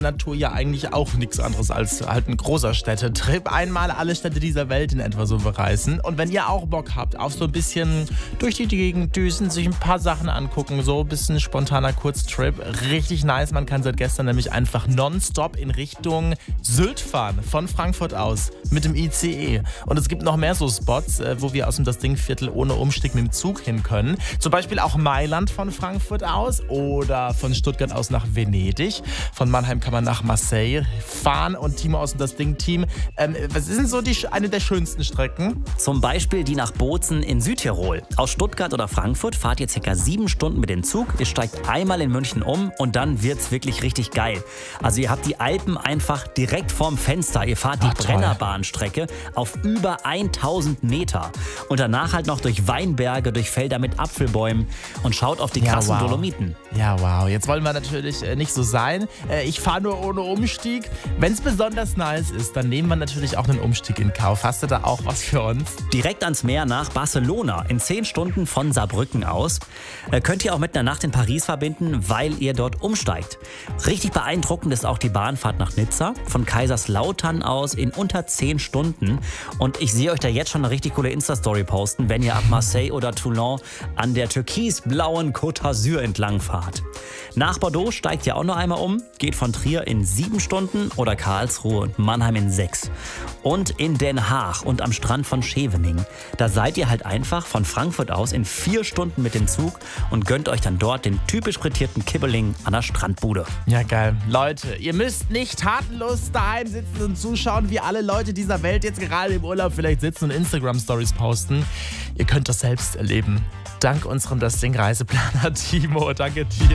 Natur ja eigentlich auch nichts anderes als halt ein großer Städtetrip. Einmal alle Städte dieser Welt in etwa so bereisen. Und wenn ihr auch Bock habt auf so ein bisschen durch die Gegend düsen, sich ein paar Sachen angucken, so ein bisschen spontaner Kurztrip, richtig nice. Man kann seit gestern nämlich einfach nonstop in Richtung Sylt fahren, von Frankfurt aus, mit dem ICE. Und es gibt noch mehr so Spots, wo wir aus dem Das-Ding-Viertel ohne Umstieg mit dem Zug hin können. Zum Beispiel auch Mailand von Frankfurt aus oder von Stuttgart aus nach Venedig. Von Mannheim kann man nach Marseille fahren. Und Timo aus dem Das-Ding-Team, was ist denn so eine der schönsten Strecken? Zum Beispiel die nach Bozen in Südtirol. Aus Stuttgart oder Frankfurt fahrt ihr ca. 7 Stunden mit dem Zug. Ihr steigt einmal in München um und dann wird's wirklich richtig geil. Also ihr habt die Alpen einfach direkt vorm Fenster. Ihr fahrt die Brennerbahnstrecke auf über 1000 Meter. Und danach halt noch durch Weinberge, durch Felder mit Apfelbäumen und schaut auf die krassen Dolomiten. Ja, wow. Jetzt wollen wir natürlich nicht so sein. Ich fahre nur ohne Umstieg. Wenn es besonders nice ist, dann nehmen wir natürlich auch einen Umstieg in Kauf. Hast du da auch was für uns? Direkt ans Meer nach Barcelona in 10 Stunden von Saarbrücken aus. Könnt ihr auch mit einer Nacht in Paris verbinden, weil ihr dort umsteigt. Richtig beeindruckend ist auch die Bahnfahrt nach Nizza. Von Kaiserslautern aus in unter 10 Stunden. Und ich sehe euch da jetzt schon eine richtig coole Insta-Story posten, wenn ihr ab Marseille oder Toulon an der türkisblauen Côte d'Azur entlang fahrt. Nach Bordeaux steigt ihr auch noch einmal um, geht von Trier in 7 Stunden oder Karlsruhe und Mannheim in 6. Und in Den Haag und am Strand von Scheveningen, da seid ihr halt einfach von Frankfurt aus in 4 Stunden mit dem Zug und gönnt euch dann dort den typisch frittierten Kibbeling an der Strandbude. Ja, geil. Leute, ihr müsst nicht tatenlos daheim sitzen und zuschauen, wie alle Leute dieser Welt jetzt gerade im Urlaub vielleicht sitzen und Instagram-Stories posten. Ihr könnt das selbst erleben. Dank unserem Das-Ding-Reiseplaner Timo. Danke dir.